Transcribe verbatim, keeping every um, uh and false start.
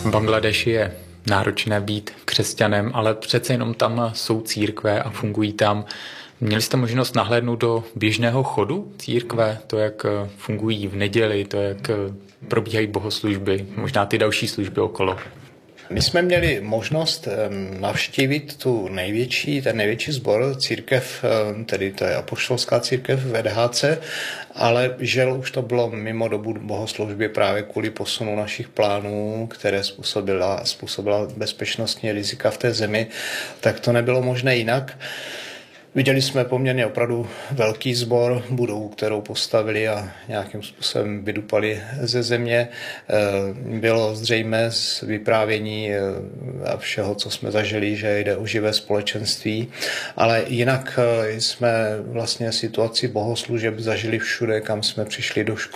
V Bangladeši je náročné být křesťanem, ale přece jenom tam jsou církve a fungují tam. Měli jste možnost nahlédnout do běžného chodu církve, to, jak fungují v neděli, to, jak probíhají bohoslužby, možná ty další služby okolo? My jsme měli možnost navštívit tu největší, ten největší sbor, církev, tedy to je apoštolská církev v E D H C, ale žel už to bylo mimo dobu bohoslužby právě kvůli posunu našich plánů, které způsobila, způsobila bezpečnostní rizika v té zemi, tak to nebylo možné jinak. Viděli jsme poměrně opravdu velký sbor, budovu, kterou postavili a nějakým způsobem vydupali ze země. Bylo zřejmé z vyprávění a všeho, co jsme zažili, že jde o živé společenství, ale jinak jsme vlastně situaci bohoslužeb zažili všude, kam jsme přišli do školy.